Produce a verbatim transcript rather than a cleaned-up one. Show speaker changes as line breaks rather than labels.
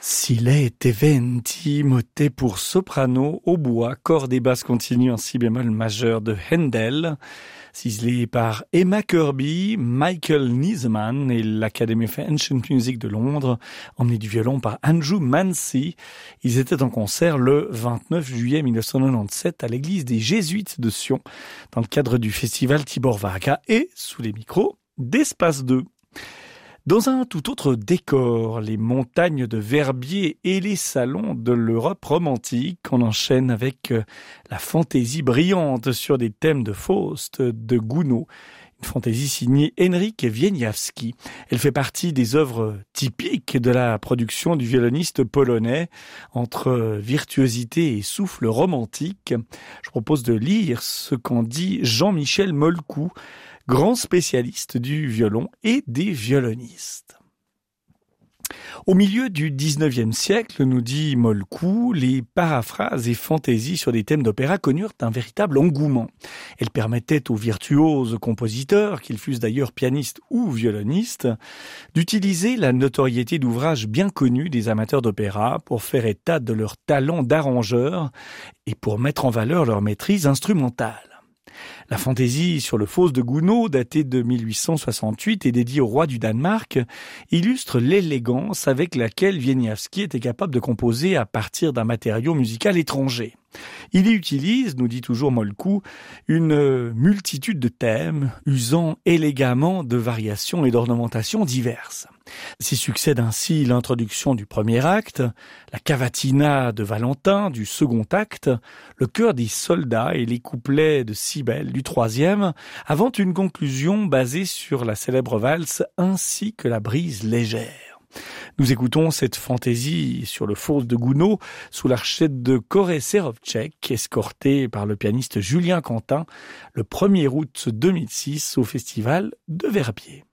Silete venti, motet pour soprano, hautbois, cordes et basses continues en si bémol majeur de Handel, ciselé par Emma Kirby, Michael Niseman et l'Academy of Ancient Music de Londres, emmené du violon par Andrew Mancy. Ils étaient en concert le vingt-neuf juillet mille neuf cent quatre-vingt-dix-sept à l'église des Jésuites de Sion, dans le cadre du festival Tibor Varga et sous les micros d'Espace deux. Dans un tout autre décor, les montagnes de Verbier et les salons de l'Europe romantique, on enchaîne avec la fantaisie brillante sur des thèmes de Faust, de Gounod. Une fantaisie signée Henryk Wieniawski. Elle fait partie des œuvres typiques de la production du violoniste polonais, entre virtuosité et souffle romantique. Je propose de lire ce qu'en dit Jean-Michel Molkou, grand spécialiste du violon et des violonistes. Au milieu du dix-neuvième siècle, nous dit Molkou, les paraphrases et fantaisies sur des thèmes d'opéra connurent un véritable engouement. Elles permettaient aux virtuoses compositeurs, qu'ils fussent d'ailleurs pianistes ou violonistes, d'utiliser la notoriété d'ouvrages bien connus des amateurs d'opéra pour faire état de leur talent d'arrangeur et pour mettre en valeur leur maîtrise instrumentale. La fantaisie sur le Faust de Gounod, datée de mille huit cent soixante-huit et dédiée au roi du Danemark, illustre l'élégance avec laquelle Wieniawski était capable de composer à partir d'un matériau musical étranger. Il y utilise, nous dit toujours Molkou, une multitude de thèmes, usant élégamment de variations et d'ornementations diverses. S'y succède ainsi l'introduction du premier acte, la cavatina de Valentin du second acte, le chœur des soldats et les couplets de Cybèle du troisième, avant une conclusion basée sur la célèbre valse ainsi que la brise légère. Nous écoutons cette fantaisie sur le Faust de Gounod sous l'archette de Koré Serovtchek, escorté par le pianiste Julien Quentin, le premier août deux mille six au festival de Verbier.